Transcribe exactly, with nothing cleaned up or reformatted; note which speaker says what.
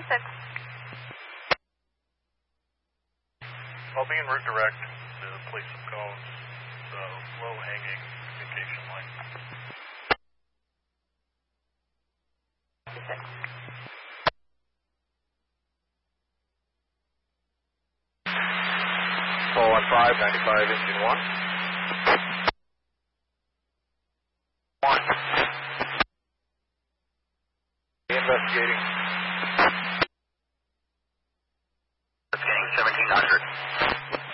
Speaker 1: six.
Speaker 2: I'll be en route direct to place some cones, the low-hanging communication line.
Speaker 1: six.
Speaker 3: four one five, ninety-five, engine one. One. Investigating.